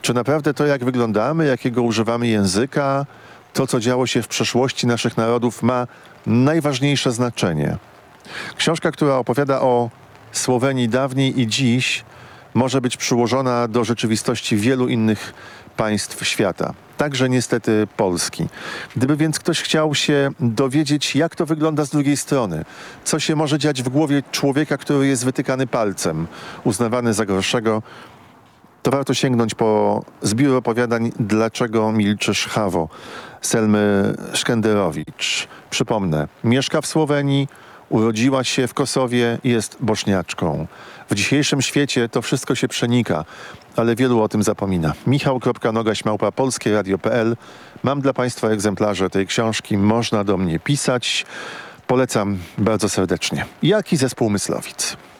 Czy naprawdę to, jak wyglądamy, jakiego używamy języka, to, co działo się w przeszłości naszych narodów, ma najważniejsze znaczenie? Książka, która opowiada o Słowenii dawniej i dziś, może być przyłożona do rzeczywistości wielu innych państw świata, także niestety Polski. Gdyby więc ktoś chciał się dowiedzieć, jak to wygląda z drugiej strony, co się może dziać w głowie człowieka, który jest wytykany palcem, uznawany za gorszego, to warto sięgnąć po zbiór opowiadań Dlaczego milczysz, Hawo? Selmy Szkenderowicz. Przypomnę, mieszka w Słowenii, urodziła się w Kosowie i jest bośniaczką. W dzisiejszym świecie to wszystko się przenika, ale wielu o tym zapomina. Michał.nogaś@polskieradio.pl. Mam dla Państwa egzemplarze tej książki. Można do mnie pisać. Polecam bardzo serdecznie. Jak i zespół Myslowic.